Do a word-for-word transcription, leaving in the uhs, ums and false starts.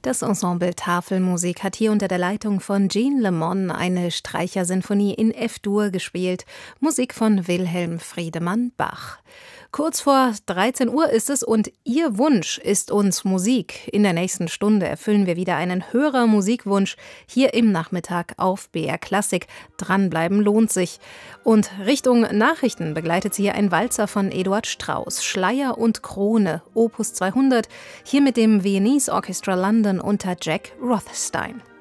Das Ensemble Tafelmusik hat hier unter der Leitung von Jean Lemon eine Streichersinfonie in F-Dur gespielt, Musik von Wilhelm Friedemann Bach. Kurz vor dreizehn Uhr ist es und Ihr Wunsch ist uns Musik. In der nächsten Stunde erfüllen wir wieder einen Hörer-Musikwunsch hier im Nachmittag auf B R Klassik. Dranbleiben lohnt sich. Und Richtung Nachrichten begleitet Sie hier ein Walzer von Eduard Strauss, Schleier und Krone, Opus zweihundert, hier mit dem Viennese Orchestra London unter Jack Rothstein.